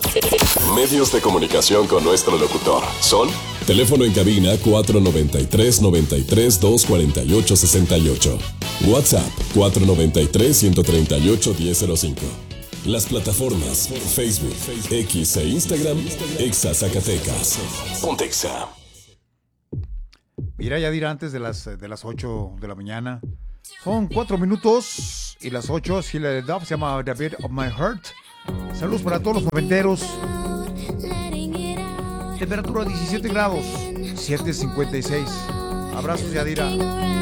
Medios de comunicación con nuestro locutor son teléfono en cabina 493-93-248-68. WhatsApp 493-138-1005. Las plataformas Facebook, X e Instagram, Exa Zacatecas. Pontexa. Mira, Yadira, antes de las 8 de la mañana. Son 4 minutos y las 8. Si le da, se llama The Beat of My Heart. Saludos para todos los noventeros. Temperatura 17 grados, 7:56. Abrazos, Yadira.